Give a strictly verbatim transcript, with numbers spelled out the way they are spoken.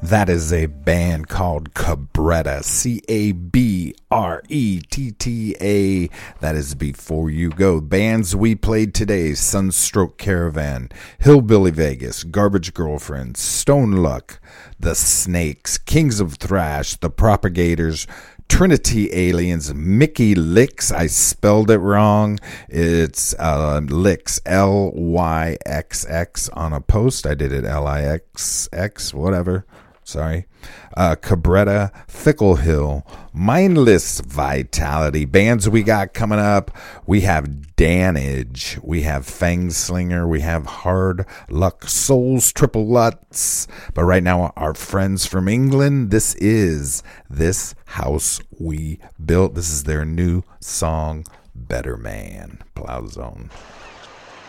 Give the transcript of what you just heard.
That is a band called Cabretta, C A B R E T T A. That is Before You Go. Bands we played today: Sunstroke Caravan, Hillbilly Vegas, Garbage Girlfriend, Stone Luck, The Snakes, Kings of Thrash, The Propagators, Trinity Aliens, Mickey Licks. I spelled it wrong. It's uh, Licks, L Y X X on a post. I did it L I X X, whatever. Sorry. Uh, Cabretta, Fickle Hill, Mindless Vitality. Bands we got coming up. We have Damage. We have Fangslinger. We have Hard Luck Souls, Triple Lutz. But right now, our friends from England, this is This House We Built. This is their new song, Better Man. Plow Zone.